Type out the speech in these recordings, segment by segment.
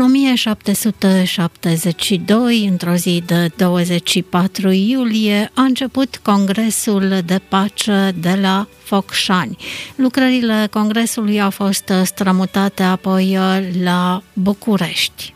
În 1772, într-o zi de 24 iulie, a început Congresul de Pace de la Focșani. Lucrările Congresului au fost strămutate apoi la București.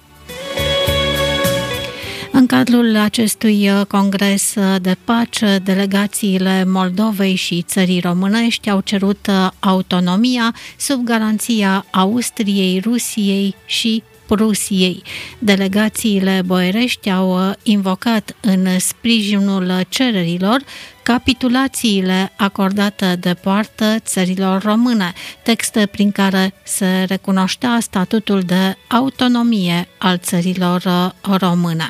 În cadrul acestui congres de pace, delegațiile Moldovei și țării românești au cerut autonomia sub garanția Austriei, Rusiei și Prusiei. Delegațiile boierești au invocat în sprijinul cererilor capitulațiile acordate de poartă țărilor române, text prin care se recunoștea statutul de autonomie al țărilor române.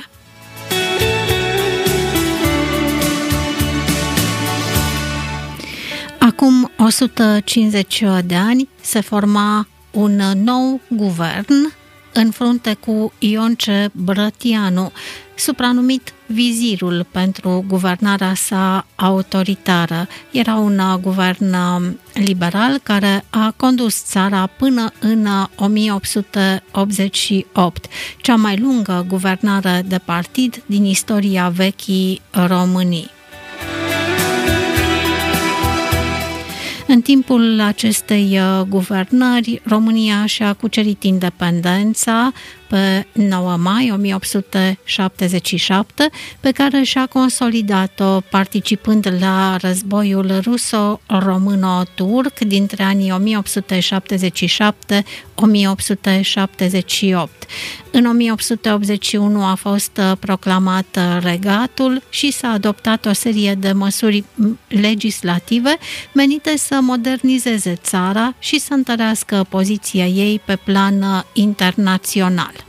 Acum 150 de ani se forma un nou guvern în frunte cu Ionce Brătianu, supranumit Vizirul pentru guvernarea sa autoritară. Era un guvern liberal care a condus țara până în 1888, cea mai lungă guvernare de partid din istoria vechii Românii. În timpul acestei guvernări, România și-a cucerit independența pe 9 mai 1877, pe care și-a consolidat-o participând la războiul ruso-româno-turc dintre anii 1877-1878. În 1881 a fost proclamat regatul și s-a adoptat o serie de măsuri legislative menite să modernizeze țara și să întărească poziția ei pe plan internațional.